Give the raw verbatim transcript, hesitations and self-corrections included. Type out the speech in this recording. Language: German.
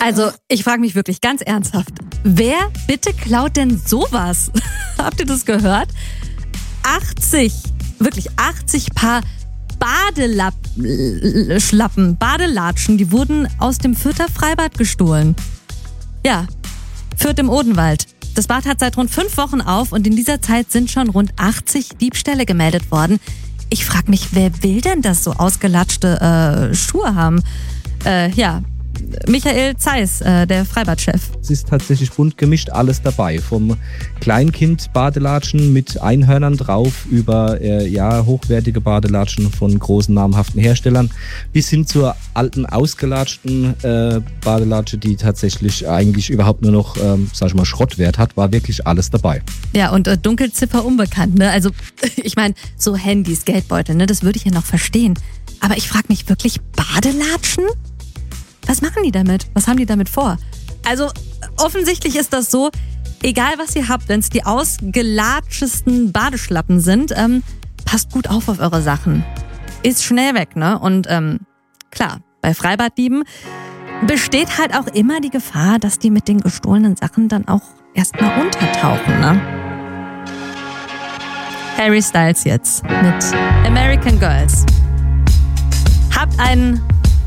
Also, ich frage mich wirklich ganz ernsthaft, wer bitte klaut denn sowas? Habt ihr das gehört? achtzig, wirklich achtzig Paar Badeschlappen, Badelatschen, die wurden aus dem Fürther Freibad gestohlen. Ja, Fürth im Odenwald. Das Bad hat seit rund fünf Wochen auf und in dieser Zeit sind schon rund achtzig Diebstähle gemeldet worden. Ich frage mich, wer will denn das so ausgelatschte äh, Schuhe haben? Äh, ja, Michael Zeiss, äh, der Freibadchef. Es ist tatsächlich bunt gemischt, alles dabei. Vom Kleinkind-Badelatschen mit Einhörnern drauf über äh, ja, hochwertige Badelatschen von großen namhaften Herstellern bis hin zur alten, ausgelatschten äh, Badelatsche, die tatsächlich eigentlich überhaupt nur noch, ähm, sag ich mal, Schrottwert hat, war wirklich alles dabei. Ja, und äh, Dunkelziffer unbekannt, ne? Also, ich meine, so Handys, Geldbeutel, ne? Das würde ich ja noch verstehen. Aber ich frage mich wirklich, Badelatschen? Was machen die damit? Was haben die damit vor? Also offensichtlich ist das so, egal was ihr habt, wenn es die ausgelatschesten Badeschlappen sind, ähm, passt gut auf auf eure Sachen. Ist schnell weg, ne? Und ähm, klar, bei Freibaddieben besteht halt auch immer die Gefahr, dass die mit den gestohlenen Sachen dann auch erstmal untertauchen, ne? Harry Styles jetzt mit American Girls. Habt einen